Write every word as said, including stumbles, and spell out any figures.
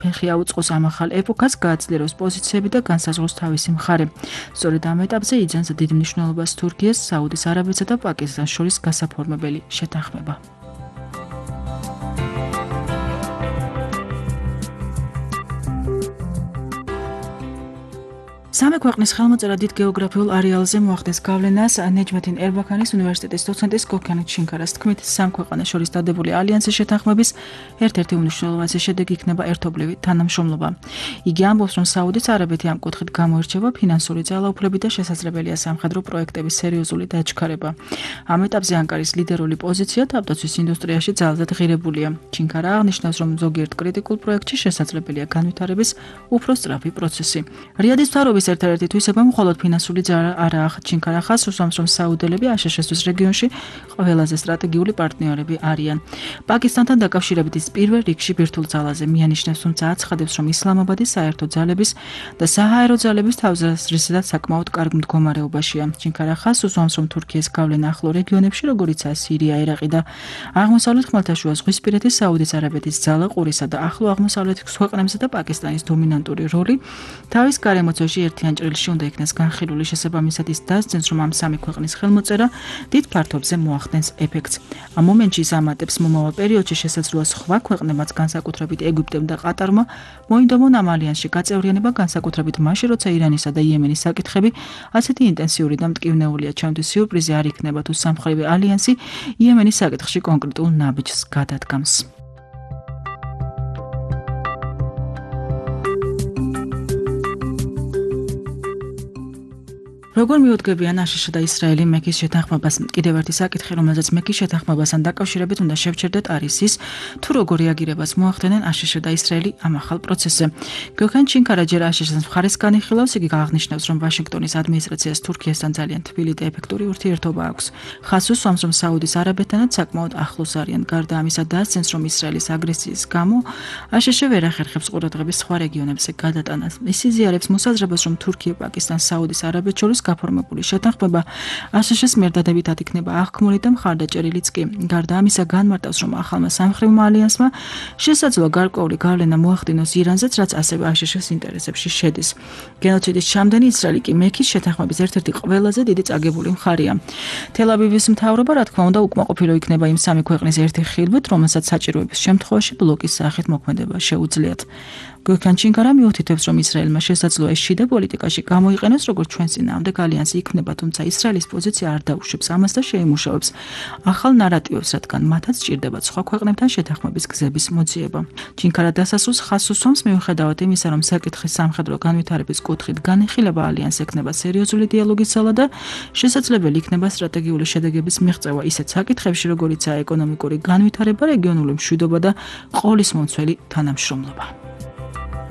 ფეხი აუწყოს ამ ახალ ეპოქას, გააძლიეროს პოზიციები და განსაზღვროს თავისი მხარე. სწორედ ამ ეტაპზე იძენს დიდ მნიშვნელობას თურქიას, საუდის არაბეთსა და პაკისტანს შორის გასაფორმებელი შეთანხმება. სამი ქვეყნის ხელმოწერა დიდ გეოგრაფიულ არეალზე მოახდენს გავლენას ნეჯმეთინ ერბაქანის უნივერსიტეტის დოცენტის გოქან ჩინქარას თქმით, სამ ქვეყანას შორის დადებული ალიანსის შეთანხმების ერთ-ერთი უმნიშვნელოვანესი შედეგი იქნება ერთობლივი თანამშრომლობა. იგი ამბობს, რომ საუდის არაბეთი ამ კუთხით გამოირჩევა ფინანსური ძალაუფლებით და შესაძლებელია სამხედრო პროექტების სერიოზული დაჩქარება. ამ ეტაპზე ანკარის ლიდერული პოზიცია თავდაცვის ინდუსტრიაში ძალზედ ღირებულია. ჩინქარა აღნიშნავს, რომ ზოგიერთ კრიტიკულ პროექტში შესაძლებელია განვითარების უფრო სწრაფი პროცესი. რიადის მთავრობის ერთადერთი თვისება მხოლოდ ფინანსური ძალა არაა. ჩინქარა ხაზს უსვამს, რომ საუდელები აშშ-ისთვის რეგიონში ყველაზე სტრატეგიული პარტნიორები არიან. პაკისტანთან დაკავშირებით ის პირველ რიგში ბირთვულ ძალაზე მიანიშნებს, თუმცა აცხადებს, რომ ისლამაბადი საერთო ძალების და საჰაერო ძალების თავზარდისთვისაც საკმაოდ კარგ მდგომარეობაშია. ჩინქარა ხაზს უსვამს, რომ თურქიის გავლენა ახლო რეგიონებში, როგორიცაა სირია, ერაყი და აღმოსავლეთ ხმელთაშუა ზღვისპირეთის, საუდის არაბეთის ძალა ყურისა და ახლო აღმოსავლეთის ქვეყნებზე და პაკისტანის დომინანტური როლი თავის გარემოცვაში ერთიან ჭრილში უნდა იქნეს განხილული. შესაბამისად ის დასძენს, რომ ამ სამი ქვეყნის ხელმოწერა დიდ ფართობზე მოახდენს ეფექტს. ამ მომენტში ის ამატებს, მომავალ პერიოდში შესაძლოა სხვა ქვეყნებმაც, განსაკუთრებით ეგვიპტემ და ყატარმა, მოინდომონ ამ ალიანსში გაწევრიანება, განსაკუთრებით მაშინ, როცა ირანისა და იემენის საკითხები ასეთი ინტენსიური და მტკივნეულია. ჩემთვის სიურპრიზი არ იქნება, თუ სამხრივი ალიანსი იემენის საკითხში კონკრეტულ ნაბიჯს გადადგამს. როგორ მიუდგებიან აშშ და ისრაელი მექის შეთანხმებას? კიდევ ერთი საკითხი, რომელზეც მექის შეთანხმებასთან დაკავშირებით უნდა შევჩერდეთ, არის ის, თუ როგორ რეაგირებას მოახდენენ აშშ და ისრაელი ამ ახალ პროცესზე. გოქან ჩინქარა ჯერ აშშ-ს მხარეს განიხილავს, იგი აღნიშნავს, რომ ვაშინგტონის ადმინისტრაციას თურქიასთან ძალიან თბილი და ეფექტური ურთიერთობა აქვს. ხაზს უსვამს, რომ საუდის არაბეთთანაც საკმაოდ ახლოს არიან. გარდა ამისა დასძენს, რომ ისრაელის აგრესიის გამო აშშ ვერ ახერხებს ყურადღების სხვა რეგიონებზე გადატანას. ის იზიარებს მოსაზრებას, რომ თურქია, პაკისტანს, საუდის არაბეთს შორის გაფორმებული შეთანხმება აშშ-ს მიერ დადებითად იქნება აღქმული და მხარდაჭერილიც კი. გარდა ამისა განმარტავს, რომ ახალმა სამხრივმა ალიანსმა შესაძლოა გარკვეული გავლენა მოახდინოს ირანზეც, რაც ასევე აშშ-ის ინტერესებში შედის. გენოციდის ჩამდენი ისრაელი კი მექის შეთანხმების ერთ-ერთი ყველაზე დიდი წაგებული მხარეა. თელ-ავივის მთავრობა, რა თქმა უნდა, უკმაყოფილო იქნება იმ სამი ქვეყნის ერთი ხილვით, რომელსაც საჭიროების შემთხვევაში ბლოკის სახით მოქმედება შეუძლიათ. გოქან ჩინქარა მიუთითებს, რომ ისრაელმა შესაძლოა ეს შიდა პოლიტიკაში გამოიყენოს, როგორც ჩვენს წინააღმდეგ ალიანსი იქნება, თუმცა ისრაელის პოზიცია არ დაუშვებს ამას და შეიმუშავებს ახალ ნარატივებს, რადგან მათაც სჭირდებათ სხვა ქვეყნებთან შეთანხმების გზების მოძიება. ჩინქარა დასასრულს ხაზს უსვამს, მიუხედავად იმისა, რომ საკითხის სამხედრო განვითარების კუთხით განიხილება ალიანსს ექნება სერიოზული დიალოგის ძალა და შესაძლებელი იქნება სტრატეგიული შედეგების მიღწევა ისეთ საკითხებში, როგორიცაა ეკონომიკური განვითარება, რეგიონული მშვიდობა და ყოლის მომცველი თანამშრომლობა.